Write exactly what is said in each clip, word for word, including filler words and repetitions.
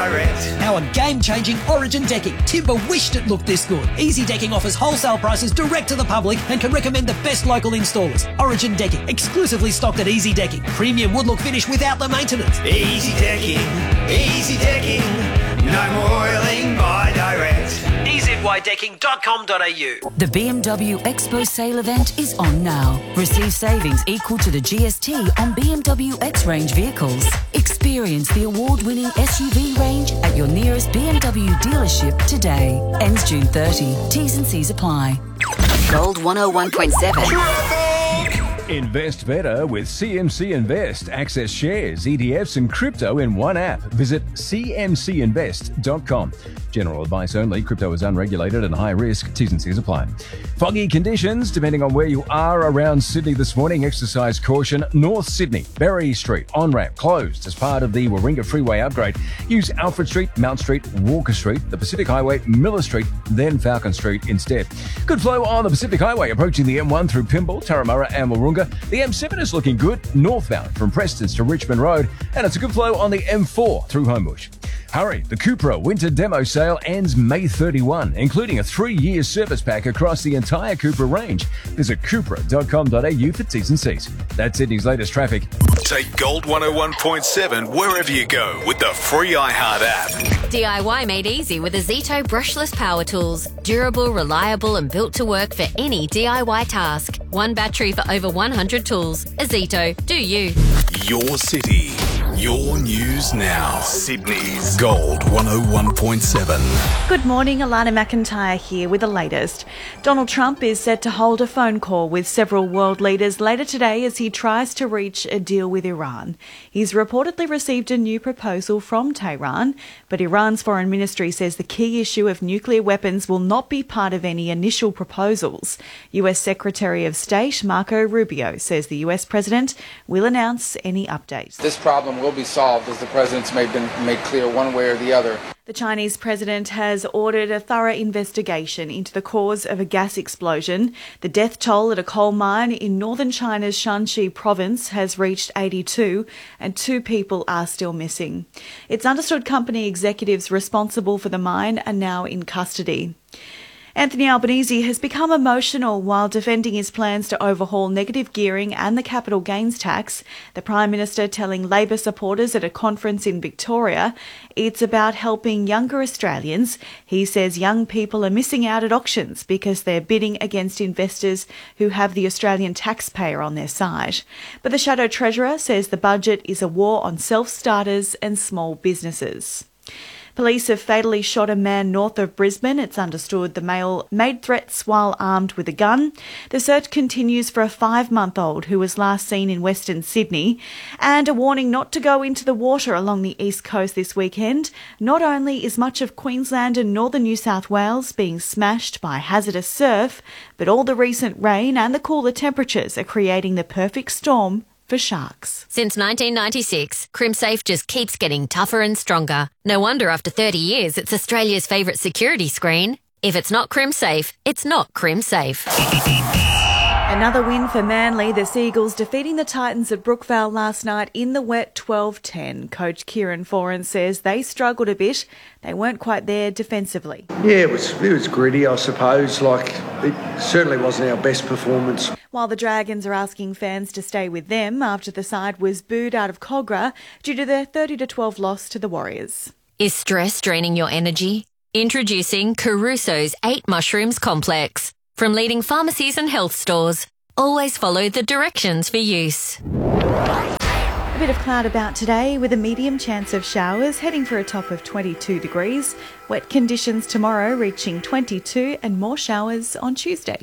direct. Our game-changing Origin decking. Timber wished it looked this good. Easy Decking offers wholesale prices direct to the public and can recommend the best local installers. Origin Decking, exclusively stocked at Easy Decking. Premium wood look finish without the maintenance. Easy Decking, Easy Decking, no more oiling by direct. e z y decking dot com dot a u. The B M W Expo sale event is on now. Receive savings equal to the G S T on B M W X-Range vehicles. Experience the award-winning S U V range at your nearest B M W dealership today. Ends June thirtieth. T's and C's apply. Gold one oh one point seven. Invest better with C M C Invest. Access shares, E T Fs and crypto in one app. Visit c m c invest dot com. General advice only. Crypto is unregulated and high risk. T's and C's apply. Foggy conditions depending on where you are around Sydney this morning. Exercise caution. North Sydney, Berry Street, on-ramp closed as part of the Warringah Freeway upgrade. Use Alfred Street, Mount Street, Walker Street, the Pacific Highway, Miller Street, then Falcon Street instead. Good flow on the Pacific Highway approaching the M one through Pymble, Turramurra and Wahroonga. The M seven is looking good northbound from Prestons to Richmond Road, and it's a good flow on the M four through Homebush. Hurry, the Cupra Winter Demo Sale ends May thirty-first, including a three-year service pack across the entire Cupra range. Visit cupra dot com dot a u for T's and C's. That's Sydney's latest traffic. Take Gold one oh one point seven wherever you go with the free iHeart app. D I Y made easy with a Zito brushless power tools. Durable, reliable and built to work for any D I Y task. One battery for over one hundred tools. A Zito, do you. Your city, your news now. Sydney's Gold one oh one point seven. Good morning, Alana McIntyre here with the latest. Donald Trump is set to hold a phone call with several world leaders later today as he tries to reach a deal with Iran. He's reportedly received a new proposal from Tehran, but Iran's foreign ministry says the key issue of nuclear weapons will not be part of any initial proposals. U S Secretary of State Marco Rubio says the U S president will announce any updates. This problem will be solved, as the president's made been made clear one way or the other. The Chinese president has ordered a thorough investigation into the cause of a gas explosion. The death toll at a coal mine in northern China's Shanxi province has reached eighty-two, and two people are still missing. It's understood company executives responsible for the mine are now in custody. Anthony Albanese has become emotional while defending his plans to overhaul negative gearing and the capital gains tax. The Prime Minister telling Labor supporters at a conference in Victoria it's about helping younger Australians. He says young people are missing out at auctions because they're bidding against investors who have the Australian taxpayer on their side. But the Shadow Treasurer says the budget is a war on self-starters and small businesses. Police have fatally shot a man north of Brisbane. It's understood the male made threats while armed with a gun. The search continues for a five-month-old who was last seen in Western Sydney. And a warning not to go into the water along the east coast this weekend. Not only is much of Queensland and northern New South Wales being smashed by hazardous surf, but all the recent rain and the cooler temperatures are creating the perfect storm for sharks. Since nineteen ninety-six, CrimSafe just keeps getting tougher and stronger. No wonder after thirty years, it's Australia's favourite security screen. If it's not CrimSafe, it's not CrimSafe. Another win for Manly, the Seagulls defeating the Titans at Brookvale last night in the wet twelve ten. Coach Kieran Foran says they struggled a bit. They weren't quite there defensively. Yeah, it was it was gritty, I suppose. Like, it certainly wasn't our best performance. While the Dragons are asking fans to stay with them after the side was booed out of Cogra due to their thirty to twelve loss to the Warriors. Is stress draining your energy? Introducing Caruso's Eight Mushrooms Complex. From leading pharmacies and health stores, always follow the directions for use. A bit of cloud about today with a medium chance of showers, heading for a top of twenty-two degrees. Wet conditions tomorrow reaching twenty-two and more showers on Tuesday.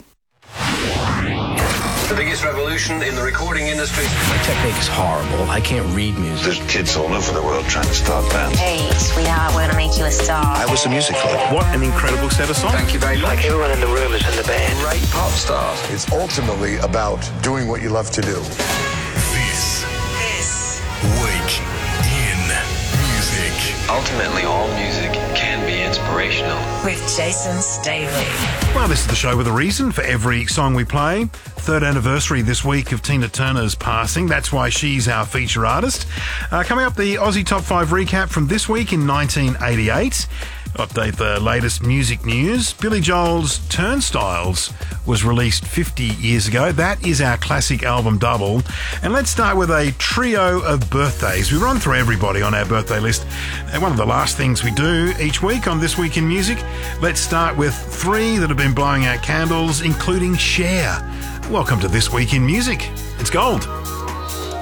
The biggest revolution in the recording industry. My technique is horrible. I can't read music. There's kids all over the world trying to start bands. Hey, sweetheart, we're going to make you a star. I was the music for it. What an incredible set of songs. Thank you very much. Like everyone in the room is in the band. Great pop stars. It's ultimately about doing what you love to do. This, this week in music. Ultimately, all music can be inspirational. With Jason Staley. Well, this is the show with a reason for every song we play. Third anniversary this week of Tina Turner's passing. That's why she's our feature artist. Uh, coming up, the Aussie Top five recap from this week in nineteen eighty-eight. Update the latest music news. Billy Joel's Turnstiles was released fifty years ago. That is our classic album double. And let's start with a trio of birthdays. We run through everybody on our birthday list. And one of the last things we do each week on This Week in Music, let's start with three that have been blowing out candles, including Cher. Welcome to This Week in Music. It's Gold.